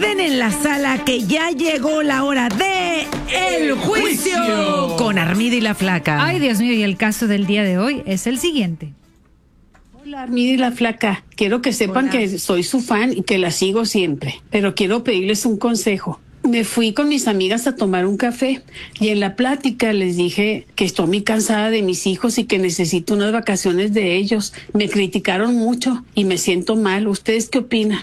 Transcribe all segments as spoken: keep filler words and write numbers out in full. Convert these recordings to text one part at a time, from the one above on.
Orden en la sala, que ya llegó la hora de El Juicio con Armida y la Flaca. Ay, Dios mío, y el caso del día de hoy es el siguiente. Hola, Armida y la Flaca. Quiero que sepan Hola. que soy su fan y que la sigo siempre, pero quiero pedirles un consejo. Me fui con mis amigas a tomar un café y en la plática les dije que estoy muy cansada de mis hijos y que necesito unas vacaciones de ellos. Me criticaron mucho y me siento mal. ¿Ustedes qué opinan?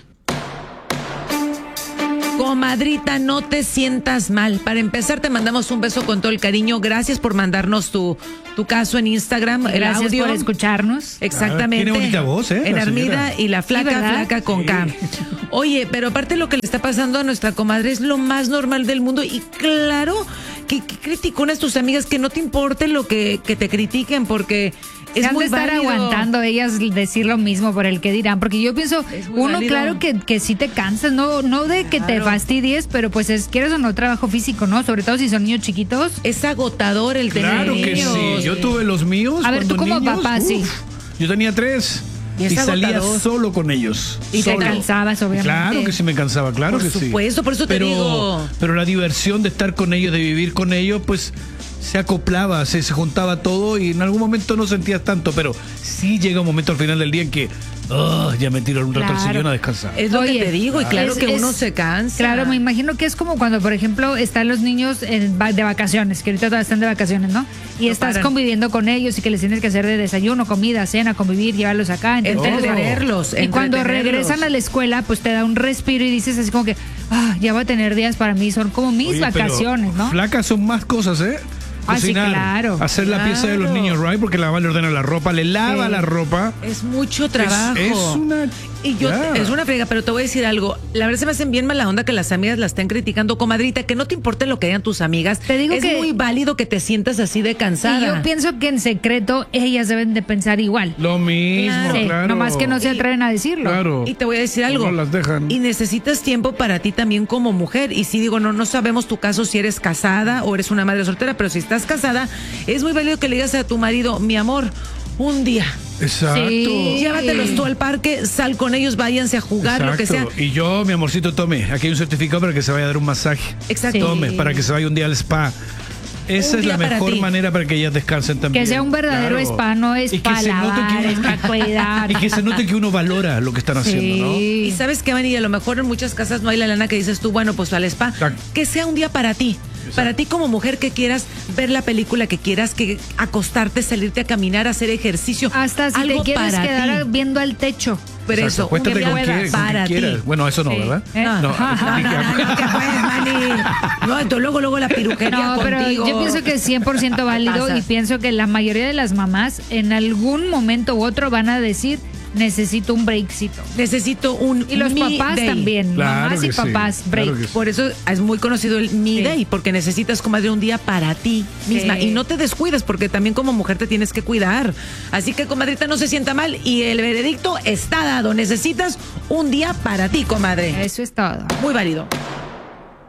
Comadrita, no te sientas mal. Para empezar, te mandamos un beso con todo el cariño. Gracias por mandarnos tu, tu caso en Instagram. El Gracias audio. por escucharnos. Exactamente. Ah, tiene bonita voz, ¿eh? En La Armida señora. y la Flaca, Sí, ¿verdad? Flaca con K. Oye, pero aparte lo que le está pasando a nuestra comadre es lo más normal del mundo. Y claro, que, que criticonas tus amigas, que no te importe lo que, que te critiquen, porque es Han muy de estar válido. aguantando ellas decir lo mismo por el que dirán, porque yo pienso, muy uno válido. claro que, que sí te cansas, no, no de que te Claro. fastidies, pero pues es, quieres o no trabajo físico, ¿no? Sobre todo si son niños chiquitos. Es agotador el tener Claro que niños. sí. Yo tuve los míos. A ver, cuando tú como niños, papá, uf, sí. Yo tenía tres. Y Y, es salía agotador. solo con ellos. Y te solo. cansabas, obviamente. Claro que sí me cansaba, claro Por que sí. supuesto, por eso te pero, digo. Pero la diversión de estar con ellos, de vivir con ellos, pues se acoplaba, se, se juntaba todo y en algún momento no sentías tanto, pero sí llega un momento al final del día en que oh, ya me tiro un rato al Claro. sillón a descansar. Es lo Oye, que te digo, y claro es- que uno es- se cansa. Claro, me imagino que es como cuando, por ejemplo, están los niños en va- de vacaciones, que ahorita todos están de vacaciones, ¿no? Y No estás paran. conviviendo con ellos y que les tienes que hacer de desayuno, comida, cena, convivir, llevarlos acá, entretenerlos. Entretenerlos, Y cuando entretenerlos. regresan a la escuela, pues te da un respiro y dices así como que, ah, ya voy a tener días para mí, son como mis Oye, pero vacaciones, ¿no? Flacas son más cosas, ¿eh? Ah, sí, Cocinar, claro. hacer la pieza de los Claro. niños, right? Porque la mamá le ordena la ropa, le lava Sí. la ropa. Es mucho Es- trabajo. Es, una. Y yo, Ya. es una friega, pero te voy a decir algo. La verdad se me hacen bien mala onda que las amigas la estén criticando. Comadrita, que no te importe lo que digan tus amigas. Te digo es que- muy válido que te sientas así de Y cansada. yo pienso que en secreto ellas deben de pensar igual. Lo mismo, Claro. Sí, claro. nomás que no se atreven a decirlo. Claro. Y te voy a decir algo. No las dejan. Y necesitas tiempo para ti también como mujer. Y si digo, no, no sabemos tu caso si eres casada o eres una madre soltera, pero si estás casada, es muy válido que le digas a tu marido, mi amor, un día. Exacto. Sí. Llévatelos tú al parque, sal con ellos, váyanse a jugar, lo que sea. Exacto. Y yo, mi amorcito, tome, aquí hay un certificado para que se vaya a dar un masaje. Exacto. Sí. Tome, para que se vaya un día al spa. Esa Un es la día para mejor ti. manera para que ellas descansen también. Que sea un verdadero Claro. spa, no es Y que para se note lavar, que es uno- para cuidar. Y que se note que uno valora lo que están haciendo, ¿no? Y sabes qué, Manny, a lo mejor en muchas casas no hay la lana que dices tú, bueno, pues al spa. Exacto. Que sea un día para ti. Para ti como mujer que quieras ver la película que quieras, que acostarte, salirte a caminar, hacer ejercicio. Hasta si algo te quieres para quedar ti. viendo al techo. Pero Exacto. eso, un Acuéstate día con quien- con quien para ti. quieras. Bueno, eso no, Sí. ¿verdad? ¿Eh? No, No, no, no, no, que puedes, Manny. No, entonces luego, luego la peluquería No, pero contigo. yo pienso que es cien por ciento válido Pasas. y pienso que la mayoría de las mamás en algún momento u otro van a decir, necesito un breakcito. Necesito un Y los me papás day. también, Claro mamás y que sí, papás, break. claro que sí. Por eso es muy conocido el Me Sí. Day, porque necesitas, comadre, un día para ti misma. Sí. Y no te descuides, porque también como mujer te tienes que cuidar. Así que, comadrita, no se sienta mal y el veredicto está dado. Necesitas un día para ti, comadre. Eso es todo. Muy válido.